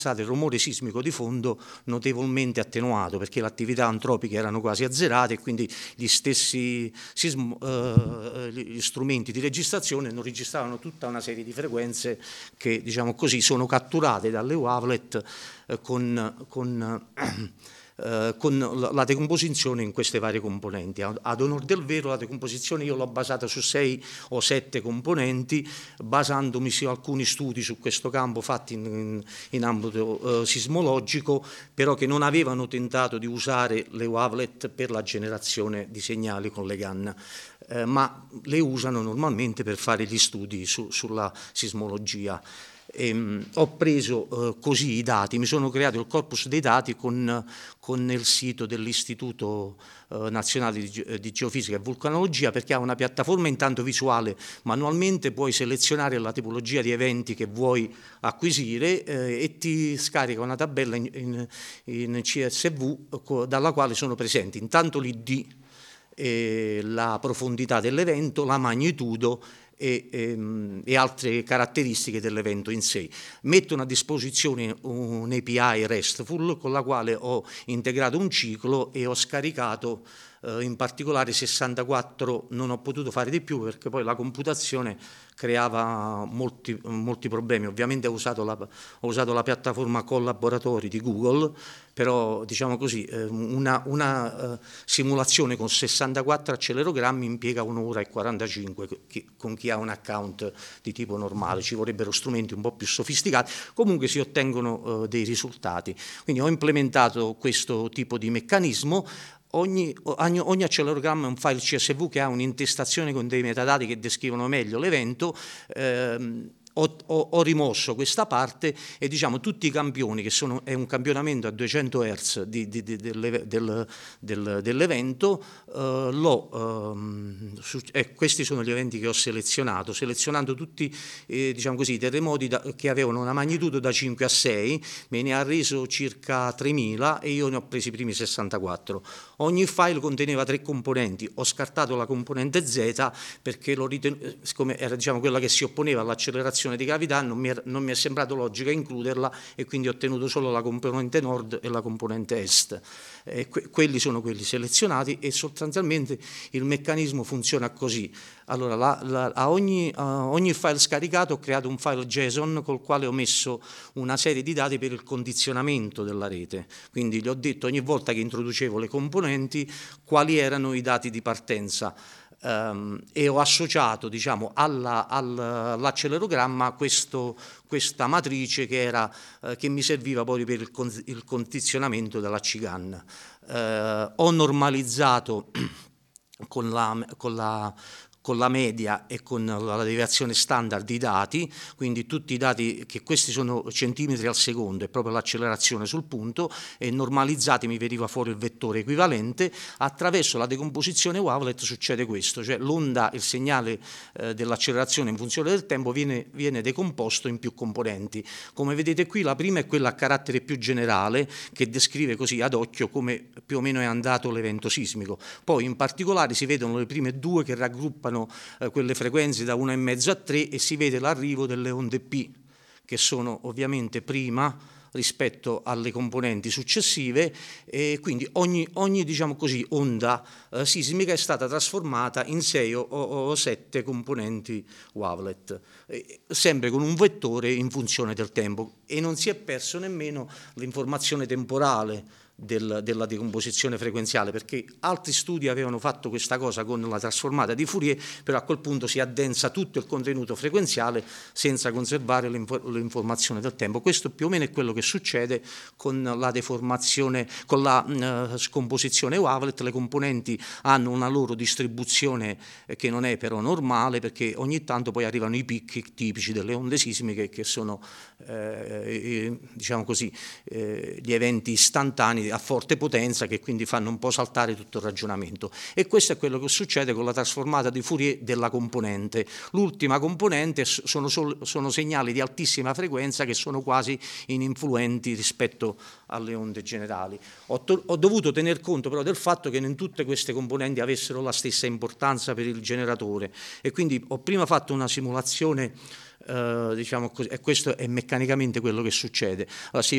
stato il rumore sismico di fondo notevolmente attenuato, perché le attività antropiche erano quasi azzerate e quindi gli stessi gli strumenti di registrazione non registravano tutta una serie di frequenze che, diciamo così, sono catturate dalle wavelet con la decomposizione in queste varie componenti. Ad onor del vero, la decomposizione io l'ho basata su 6 o 7 componenti, basandomi su alcuni studi su questo campo fatti in ambito sismologico, però che non avevano tentato di usare le wavelet per la generazione di segnali con le GAN, ma le usano normalmente per fare gli studi sulla sismologia. Ho preso così i dati, mi sono creato il corpus dei dati con il sito dell'Istituto Nazionale di Geofisica e Vulcanologia, perché ha una piattaforma intanto visuale, manualmente puoi selezionare la tipologia di eventi che vuoi acquisire e ti scarica una tabella in CSV dalla quale sono presenti intanto l'ID, la profondità dell'evento, la magnitudo e altre caratteristiche dell'evento in sé. Mettono a disposizione un API RESTful con la quale ho integrato un ciclo e ho scaricato in particolare 64, non ho potuto fare di più perché poi la computazione creava molti problemi. Ovviamente ho usato la piattaforma collaboratori di Google, però diciamo così una simulazione con 64 accelerogrammi impiega 1 ora e 45 con chi ha un account di tipo normale. Ci vorrebbero strumenti un po' più sofisticati, comunque si ottengono dei risultati. Quindi ho implementato questo tipo di meccanismo. Ogni accelerogramma è un file CSV che ha un'intestazione con dei metadati che descrivono meglio l'evento. Ho rimosso questa parte e diciamo tutti i campioni, che è un campionamento a 200 Hz dell'evento, questi sono gli eventi che ho selezionando tutti diciamo così, i terremoti che avevano una magnitudo da 5 a 6, me ne ha reso circa 3000 e io ne ho presi i primi 64. Ogni file conteneva 3 componenti, ho scartato la componente Z perché siccome era diciamo, quella che si opponeva all'accelerazione di gravità, non mi è sembrato logica includerla e quindi ho ottenuto solo la componente nord e la componente est. Quelli sono quelli selezionati e sostanzialmente il meccanismo funziona così. Allora, a ogni file scaricato ho creato un file JSON col quale ho messo una serie di dati per il condizionamento della rete. Quindi gli ho detto ogni volta che introducevo le componenti quali erano i dati di partenza. E ho associato diciamo, all'accelerogramma questa matrice che mi serviva poi per il condizionamento della CGAN. Ho normalizzato con la media e con la deviazione standard di dati, quindi tutti i dati, che questi sono centimetri al secondo, è proprio l'accelerazione sul punto, e normalizzati mi veniva fuori il vettore equivalente. Attraverso la decomposizione wavelet succede questo, cioè l'onda, il segnale dell'accelerazione in funzione del tempo viene decomposto in più componenti. Come vedete qui la prima è quella a carattere più generale, che descrive così ad occhio come più o meno è andato l'evento sismico. Poi in particolare si vedono le prime due che raggruppano quelle frequenze da 1,5 a 3 e si vede l'arrivo delle onde P, che sono ovviamente prima rispetto alle componenti successive, e quindi ogni diciamo così, onda sismica è stata trasformata in 6 o 7 componenti wavelet, sempre con un vettore in funzione del tempo, e non si è perso nemmeno l'informazione temporale della decomposizione frequenziale, perché altri studi avevano fatto questa cosa con la trasformata di Fourier, però a quel punto si addensa tutto il contenuto frequenziale senza conservare l'informazione del tempo. Questo più o meno è quello che succede con la deformazione, con la scomposizione wavelet. Le componenti hanno una loro distribuzione che non è però normale, perché ogni tanto poi arrivano i picchi tipici delle onde sismiche, che sono diciamo così, gli eventi istantanei a forte potenza, che quindi fanno un po' saltare tutto il ragionamento. E questo è quello che succede con la trasformata di Fourier della componente. L'ultima componente sono segnali di altissima frequenza che sono quasi ininfluenti rispetto alle onde generali. Ho dovuto tener conto però del fatto che non tutte queste componenti avessero la stessa importanza per il generatore, e quindi ho prima fatto una simulazione diciamo così, e questo è meccanicamente quello che succede. Allora, se